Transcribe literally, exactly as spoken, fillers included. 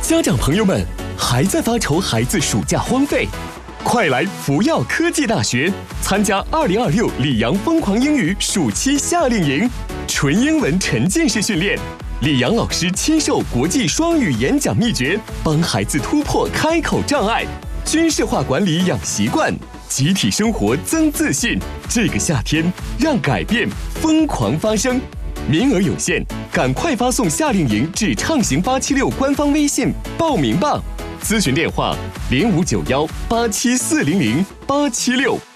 家长朋友们，还在发愁孩子暑假荒废？快来福耀科技大学参加二零二六里昂疯狂英语暑期夏令营，纯英文沉浸式训练，里昂老师亲授国际双语演讲秘诀，帮孩子突破开口障碍，军事化管理养习惯，集体生活增自信。这个夏天，让改变疯狂发生。名额有限，赶快发送夏令营至畅行八七六官方微信报名吧。咨询电话零五九幺八七四零零八七六。